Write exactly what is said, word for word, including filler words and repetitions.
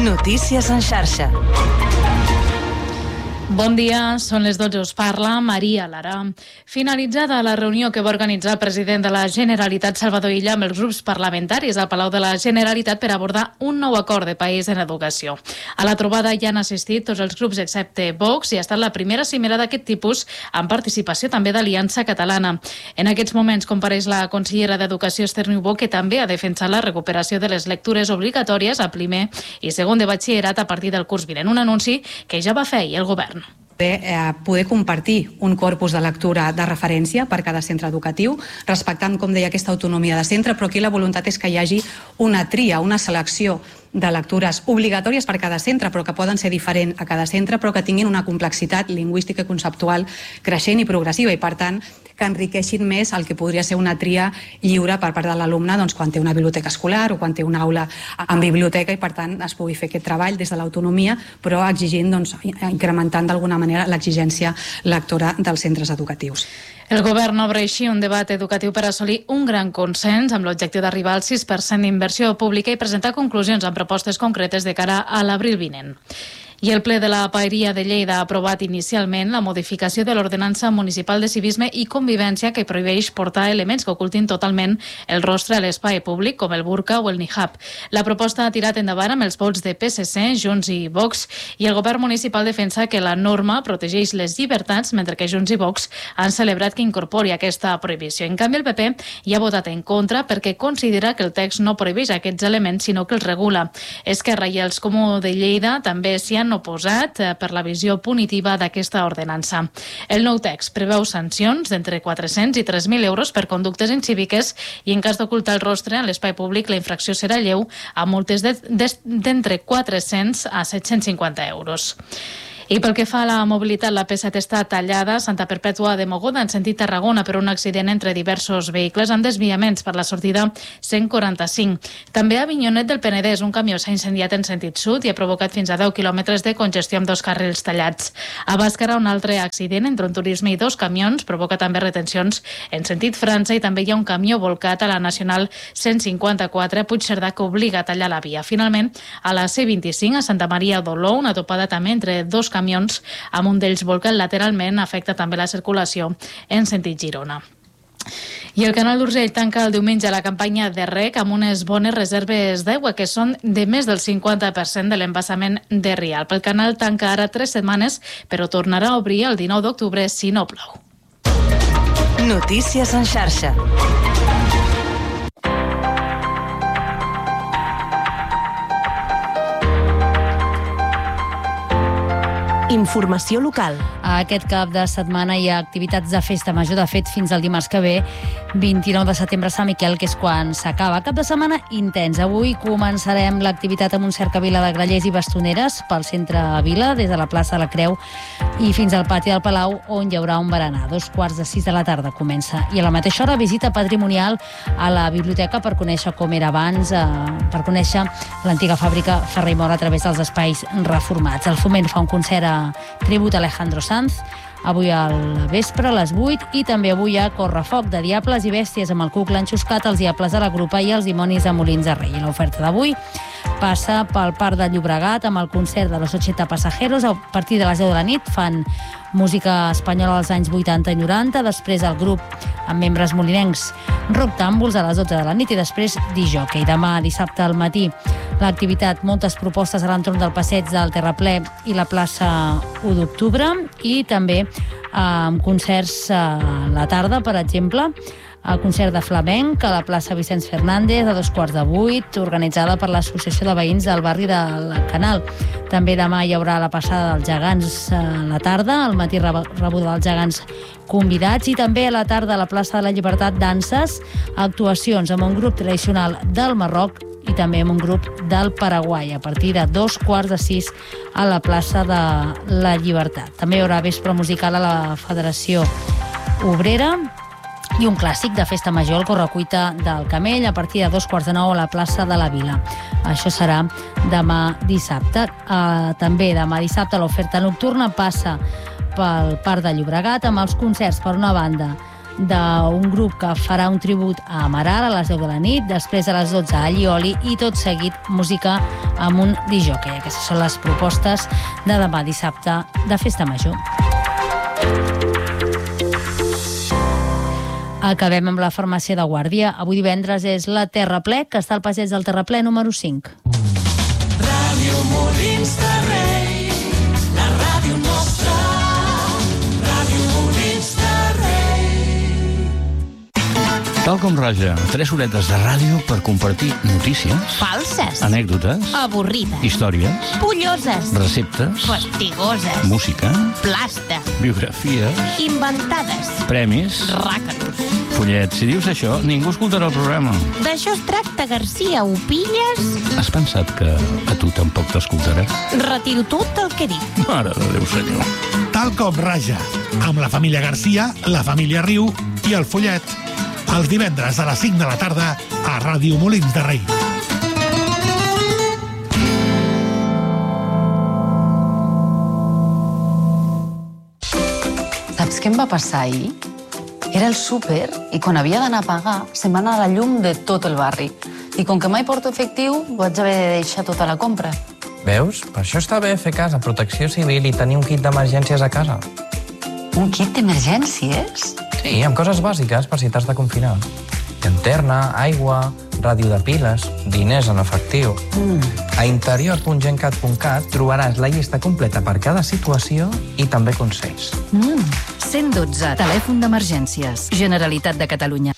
Notícies en xarxa. Bon dia, són les dotze, us parla Maria Lara. Finalitzada la reunió que va organitzar el president de la Generalitat, Salvador Illa, amb els grups parlamentaris al Palau de la Generalitat per abordar un nou acord de país en educació. A la trobada hi han assistit tots els grups excepte Vox i ha estat la primera cimera d'aquest tipus amb participació també d'Aliança Catalana. En aquests moments compareix la consellera d'Educació, Esther Niubó, que també ha defensat la recuperació de les lectures obligatòries a primer i segon de batxillerat a partir del curs vinent, un anunci que ja va fer ahir el govern. Poder, eh, poder compartir un corpus de lectura de referència per cada centre educatiu, respectant, com deia, aquesta autonomia de centre, però aquí la voluntat és que hi hagi una tria, una selecció de lectures obligatòries per cada centre, però que poden ser diferents a cada centre, però que tinguin una complexitat lingüística i conceptual creixent i progressiva i, per tant, que enriqueixin més el que podria ser una tria lliure per part de l'alumne, doncs, quan té una biblioteca escolar o quan té una aula en biblioteca i, per tant, es pugui fer aquest treball des de l'autonomia, però exigint, doncs, incrementant d'alguna manera l'exigència lectora dels centres educatius. El govern obre així un debat educatiu per assolir un gran consens amb l'objectiu d'arribar al sis per cent d'inversió pública i presentar conclusions amb propostes concretes de cara a l'abril vinent. I el ple de la Paeria de Lleida ha aprovat inicialment la modificació de l'Ordenança Municipal de Civisme i Convivència que prohibeix portar elements que ocultin totalment el rostre a l'espai públic, com el burka o el nihab. La proposta ha tirat endavant amb els vots de P S C, Junts i Vox, i el govern municipal defensa que la norma protegeix les llibertats, mentre que Junts i Vox han celebrat que incorpori aquesta prohibició. En canvi, el P P hi ha votat en contra perquè considera que el text no prohibeix aquests elements, sinó que els regula. Esquerra i els Comú de Lleida també s'hi han oposat per la visió punitiva d'aquesta ordenança. El nou text preveu sancions d'entre quatre-cents i tres mil euros per conductes incíviques i en cas d'ocultar el rostre en l'espai públic la infracció serà lleu amb multes d'entre quatre-cents a set-cents cinquanta euros. I pel que fa a la mobilitat, la P set està tallada a Santa Perpètua de Mogoda en sentit Tarragona per un accident entre diversos vehicles amb desviaments per la sortida cent quaranta-cinc. També a Avinyonet del Penedès un camió s'ha incendiat en sentit sud i ha provocat fins a deu quilòmetres de congestió amb dos carrils tallats. A Bàscara un altre accident entre un turisme i dos camions provoca també retencions en sentit França i també hi ha un camió volcat a la Nacional cent cinquanta-quatre a Puigcerdà que obliga a tallar la via. Finalment, a la C vint-i-cinc a Santa Maria d'Oló una topada també entre dos camions amb un d'ells volcat lateralment afecta també la circulació en sentit Girona. I el Canal d'Urgell tanca el diumenge la campanya de reg amb unes bones reserves d'aigua que són de més del cinquanta per cent de l'embassament de Rialp. El canal tanca ara tres setmanes però tornarà a obrir el dinou d'octubre si no plou. Notícies en xarxa. Informació local. Aquest cap de setmana hi ha activitats de festa major. De fet, fins al dimarts que ve, vint-i-nou de setembre, Sant Miquel, que és quan s'acaba. Cap de setmana intens. Avui començarem l'activitat amb un cercavila de grallers i bastoneres pel centre Vila, des de la plaça de la Creu i fins al pati del Palau, on hi haurà un berenar. A dos quarts de sis de la tarda comença. I a la mateixa hora, visita patrimonial a la biblioteca per conèixer com era abans, eh, per conèixer l'antiga fàbrica Ferrer i Mora a través dels espais reformats. El Foment fa un concert a tribut a Alejandro Sanz, avui al vespre a les vuit, i també avui hi ha correfoc de diables i bèsties amb el cuc l'enxuscat, els diables de la Grupa i els dimonis de Molins de Rei. L'oferta d'avui passa pel Parc de Llobregat amb el concert de los ochenta pasajeros. A partir de les deu de la nit fan música espanyola dels anys vuitanta i noranta, després el grup amb membres molinencs Rock Tàmbols a les dotze de la nit i després disjockey. Demà dissabte al matí l'activitat, moltes propostes a l'entorn del passeig del Terraplè i la plaça u d'octubre i també amb concerts a la tarda, per exemple, el concert de flamenc a la plaça Vicenç Fernández a dos quarts de vuit, organitzada per l'Associació de Veïns del barri del Canal. També demà hi haurà la passada dels gegants a la tarda, al matí rebuda dels gegants convidats, i també a la tarda a la plaça de la Llibertat danses, actuacions amb un grup tradicional del Marroc i també amb un grup del Paraguai, a partir de dos quarts de sis a la plaça de la Llibertat. També hi haurà vespre musical a la Federació Obrera i un clàssic de festa major, el correcuita del Camell, a partir de dos quarts de nou a la plaça de la Vila. Això serà demà dissabte. Uh, també demà dissabte l'oferta nocturna passa pel Parc de Llobregat amb els concerts, per una banda, d'un grup que farà un tribut a Amaral a les deu de la nit, després a les dotze a Allioli i tot seguit música amb un disjockey. Aquestes són les propostes de demà dissabte de Festa Major. Acabem amb la farmàcia de Guàrdia. Avui divendres és la Terraplè, que està al passeig del Terraplè número cinc. Ràdio Molins de Rei, la ràdio nostra, Ràdio Molins de Rei. Tal com raja, tres horetes de ràdio per compartir notícies, falses, anècdotes, avorrides, històries, polloses, receptes, fastigoses, música, plasta, biografies, inventades, premis, ràcanos. Follet, si dius això, ningú escoltarà el programa. D'això es tracta, Garcia, ho pilles? Has pensat que a tu tampoc t'escoltarà? Retiro tot el que dic. Mare de Déu, senyor. Tal com raja, amb la família Garcia, la família Riu i el Follet. Els divendres a les cinc de la tarda a Ràdio Molins de Rei. Saps què em va passar ahir? Era el súper i quan havia d'anar a pagar se'm va anar la llum de tot el barri. I com que mai porto efectiu, vaig haver de deixar tota la compra. Veus? Per això està bé fer casa, protecció civil i tenir un kit d'emergències a casa. Un kit d'emergències? Sí, amb coses bàsiques per si t'has de confinar. Llanterna, aigua, ràdio de piles, diners en efectiu. Mm. A interior punt gencat punt cat trobaràs la llista completa per cada situació i també consells. Mm. cent dotze, telèfon d'emergències. Generalitat de Catalunya.